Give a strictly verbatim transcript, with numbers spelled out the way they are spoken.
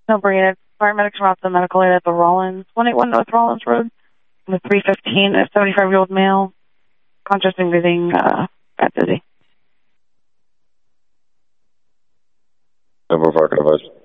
No, Brina. Paramedics from out the medical aid at the Rollins, one eighty-one North Rollins Road. The three fifteen, a seventy-five-year-old male, conscious and breathing, uh, at dizzy. Number five, advice.